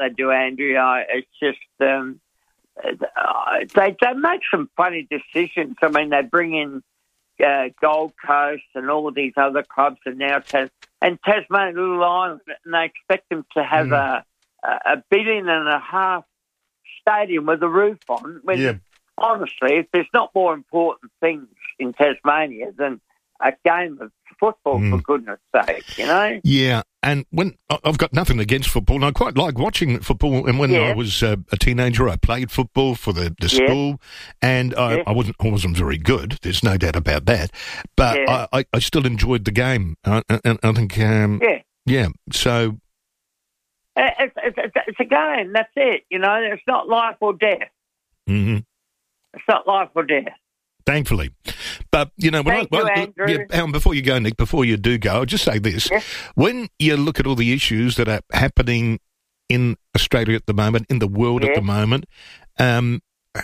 they do, Andrew. It's just they make some funny decisions. I mean, they bring in Gold Coast and all of these other clubs, and now Tasmania, Little Island, and they expect them to have a $1.5 billion stadium with a roof on. When, honestly, if there's not more important things in Tasmania than a game of football, for goodness sake, you know? Yeah, and when I've got nothing against football, and I quite like watching football, and when I was a teenager, I played football for the school, and I wasn't very good, there's no doubt about that, but I still enjoyed the game, and I think, so... It's a game, that's it, you know, it's not life or death. Mm-hmm. It's not life or death. Thankfully. But, you know, before you go, Nick, before you do go, I'll just say this. Yeah. When you look at all the issues that are happening in Australia at the moment, in the world at the moment, I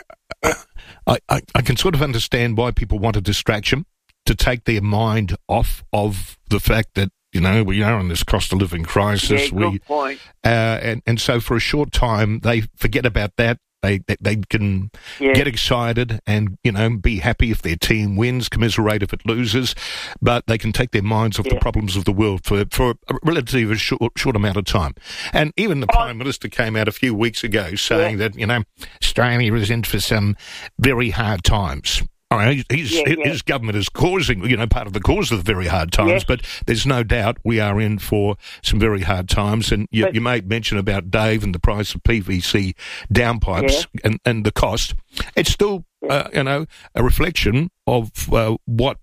can sort of understand why people want a distraction to take their mind off of the fact that, you know, we are in this cost of living crisis. Yeah, good point. And so for a short time, they forget about that. They can get excited and, you know, be happy if their team wins, commiserate if it loses, but they can take their minds off the problems of the world for a relatively short amount of time. And even the Prime Minister came out a few weeks ago saying that, you know, Australia is in for some very hard times. All right, his government is causing, you know, part of the cause of the very hard times, but there's no doubt we are in for some very hard times. And you made mention about Dave and the price of PVC downpipes and the cost. It's still, you know, a reflection of what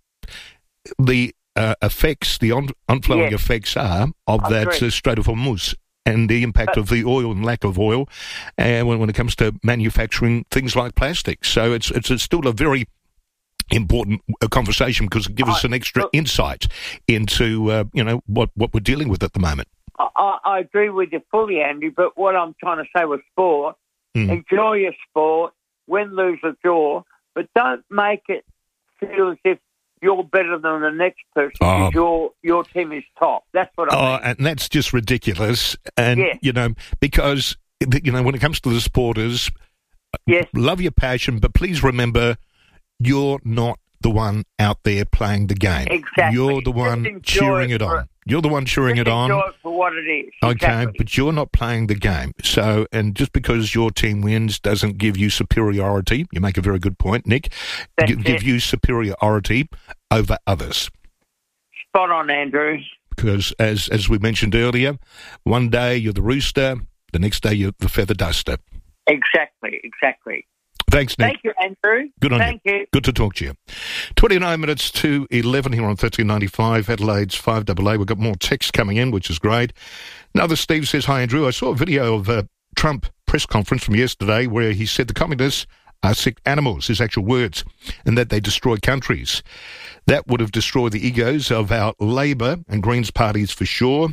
the effects, the onflowing effects are of that Strait of Hormuz and the impact of the oil and lack of oil when it comes to manufacturing things like plastics. So it's still a very important conversation because it gives us an extra insight into you know what we're dealing with at the moment. I agree with you fully, Andy. But what I'm trying to say with sport, enjoy your sport, win, lose, or draw, but don't make it feel as if you're better than the next person because your team is top. That's what I mean. And that's just ridiculous. And you know, because you know when it comes to the supporters, love your passion, but please remember, you're not the one out there playing the game. Exactly. You're the one cheering it on. You're the one cheering it on. Enjoy it for what it is. Okay, but you're not playing the game. So, and just because your team wins doesn't give you superiority. You make a very good point, Nick. Give you superiority over others. Spot on, Andrew. Because as we mentioned earlier, one day you're the rooster, the next day you're the feather duster. Exactly. Thanks, Nick. Thank you, Andrew. Good on you. Thank you. Good to talk to you. 29 minutes to 11 here on 1395, Adelaide's 5AA. We've got more texts coming in, which is great. Another Steve says, hi, Andrew. I saw a video of a Trump press conference from yesterday where he said the communists are sick animals, his actual words, and that they destroy countries. That would have destroyed the egos of our Labor and Greens parties for sure.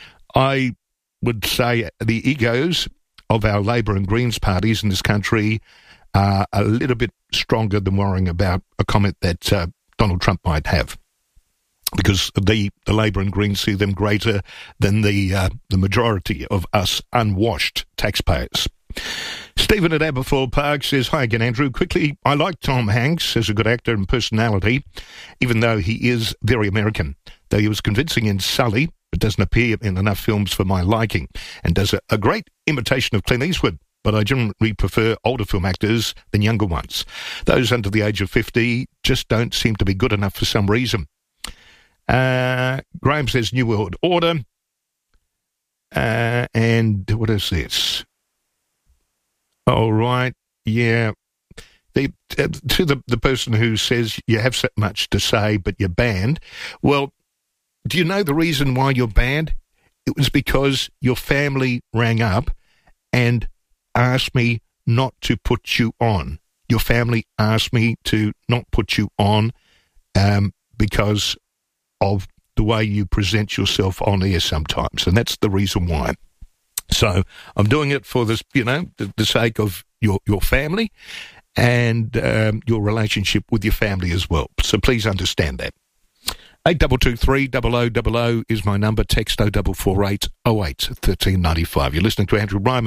I would say the egos of our Labor and Greens parties in this country are a little bit stronger than worrying about a comment that Donald Trump might have, because the Labor and Greens see them greater than the majority of us unwashed taxpayers. Stephen at Aberfoyle Park says, hi again, Andrew. Quickly, I like Tom Hanks as a good actor and personality, even though he is very American. Though he was convincing in Sully, but doesn't appear in enough films for my liking, and does a great imitation of Clint Eastwood. But I generally prefer older film actors than younger ones. Those under the age of 50 just don't seem to be good enough for some reason. Graham says New World Order. And what is this? All right, yeah. To the person who says you have so much to say but you're banned, well, do you know the reason why you're banned? It was because your family rang up and asked me not to put you on. Your family asked me to not put you on because of the way you present yourself on air sometimes, and that's the reason why. So I'm doing it for this, you know, the sake of your family and your relationship with your family as well. So please understand that. 8223 0000 is my number. Text 0448 08 1395. You're listening to Andrew Ryman.